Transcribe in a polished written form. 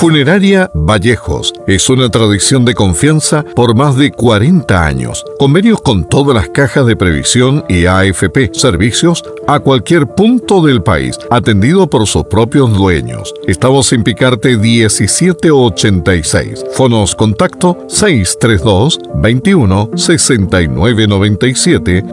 Funeraria Vallejos es una tradición de confianza por más de 40 años. Convenios con todas las cajas de previsión y AFP. Servicios a cualquier punto del país, atendido por sus propios dueños. Estamos en Picarte 1786. Fonos contacto 632 21 69 97